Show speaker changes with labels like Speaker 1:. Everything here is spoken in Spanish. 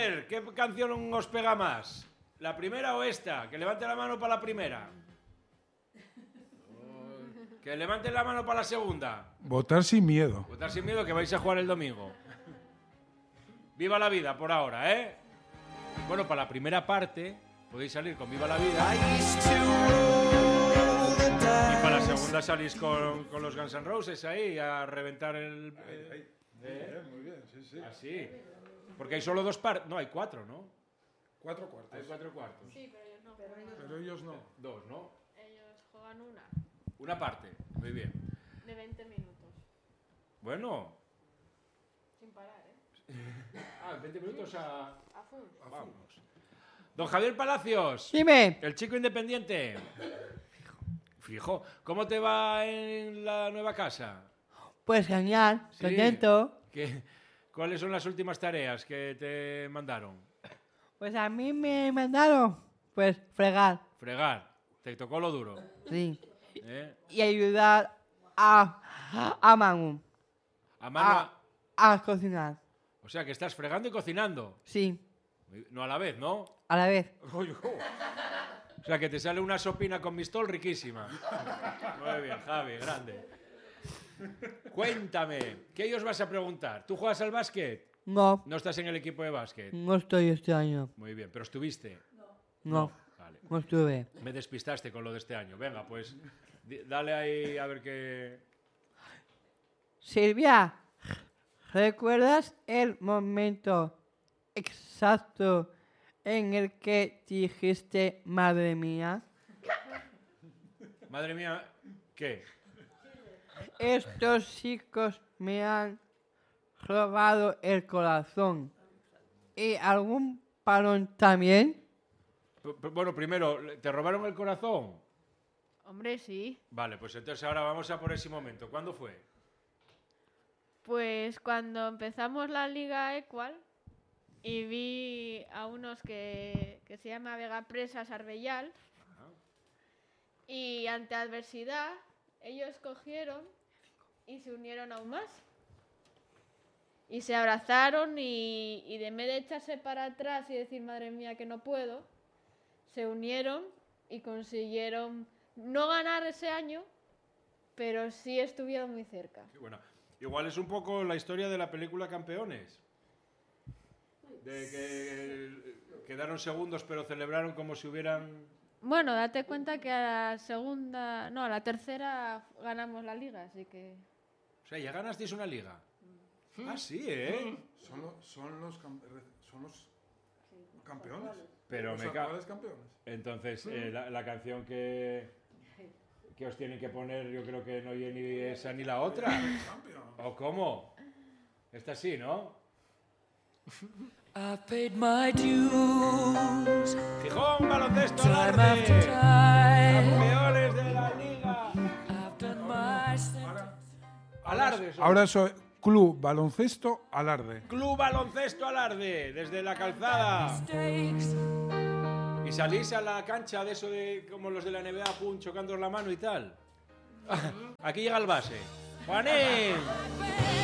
Speaker 1: ver, ¿qué canción os pega más? ¿La primera o esta? Que levante la mano para la primera. Que levante la mano para la segunda.
Speaker 2: Votar sin miedo.
Speaker 1: Votar sin miedo que vais a jugar el domingo. Viva la vida por ahora, ¿eh? Bueno, para la primera parte podéis salir con Viva la vida. Y para la segunda salís con los Guns N' Roses ahí a reventar el...
Speaker 2: Muy bien, sí, sí.
Speaker 1: Así. Porque hay solo 2 partes. No, hay 4, ¿no?
Speaker 2: 4 cuartos.
Speaker 1: Hay 4 cuartos.
Speaker 3: Sí, pero ellos no juegan.
Speaker 2: Pero ellos no.
Speaker 1: 2, ¿no?
Speaker 3: Ellos juegan una,
Speaker 1: Una parte. Muy bien.
Speaker 3: de 20 minutos.
Speaker 1: Bueno.
Speaker 3: Sin parar, ¿eh?
Speaker 1: 20 minutos a...
Speaker 3: A full.
Speaker 1: Vamos. Don Javier Palacios.
Speaker 4: Dime.
Speaker 1: El chico independiente. Fijo. ¿Cómo te va en la nueva casa?
Speaker 4: Pues genial,
Speaker 1: Sí.
Speaker 4: contento.
Speaker 1: ¿Cuáles son las últimas tareas que te mandaron?
Speaker 4: Pues a mí me mandaron, pues, fregar,
Speaker 1: Fregar. Te tocó lo duro.
Speaker 4: sí.
Speaker 1: ¿Eh?
Speaker 4: Y ayudar a Manu
Speaker 1: A mano.
Speaker 4: a cocinar.
Speaker 1: O sea, que estás fregando y cocinando.
Speaker 4: Sí,
Speaker 1: No a la vez, ¿no?
Speaker 4: a la vez.
Speaker 1: O sea, que te sale una sopina con mistol riquísima. Muy bien, Javi, grande. Cuéntame, ¿qué ellos vas a preguntar? ¿Tú juegas al básquet?
Speaker 4: No,
Speaker 1: ¿No estás en el equipo de básquet?
Speaker 4: no estoy este año.
Speaker 1: Muy bien, pero estuviste.
Speaker 4: No,
Speaker 1: Vale.
Speaker 4: no estuve.
Speaker 1: Me despistaste con lo de este año. Venga, pues dale ahí a ver qué...
Speaker 4: Silvia, ¿recuerdas el momento exacto en el que dijiste madre mía?
Speaker 1: Madre mía, ¿qué?
Speaker 4: Estos chicos me han robado el corazón. ¿Y algún palón también?
Speaker 1: Bueno, primero, ¿te robaron el corazón?
Speaker 3: Hombre, sí.
Speaker 1: Vale, pues entonces ahora vamos a por ese momento. ¿Cuándo fue?
Speaker 3: Pues cuando empezamos la Liga Equal y vi a unos que se llama Vega Presas Arbellal y ante adversidad ellos cogieron y se unieron aún más. Y se abrazaron y de vez de echarse para atrás y decir madre mía que no puedo, se unieron y consiguieron no ganar ese año, pero sí estuvieron muy cerca.
Speaker 1: Qué buena. Igual es un poco la historia de la película Campeones. De que quedaron segundos pero celebraron como si hubieran...
Speaker 3: Bueno, date cuenta que a la tercera ganamos la liga, así que...
Speaker 1: O sea, ya ganasteis una liga. Ah, sí, ¿eh?
Speaker 2: Son los campeones.
Speaker 1: Pero
Speaker 2: Los
Speaker 1: me
Speaker 2: actuales campeones.
Speaker 1: Entonces, la canción que os tienen que poner, yo creo que no oye ni esa ni la otra. ¿O cómo? Esta sí, ¿no?
Speaker 5: I paid my dues.
Speaker 1: Gijón, baloncesto
Speaker 5: Time
Speaker 1: alarde.
Speaker 5: after time.
Speaker 1: Campeones de la liga.
Speaker 5: I've done my sentence.
Speaker 1: Alarde.
Speaker 2: Ahora soy Club Baloncesto Alarde.
Speaker 1: Club Baloncesto Alarde, desde la calzada.
Speaker 5: Mistakes.
Speaker 1: Y salís a la cancha de eso de como los de la NBA, pum, chocando la mano y tal. Aquí llega el base. ¡Juanín!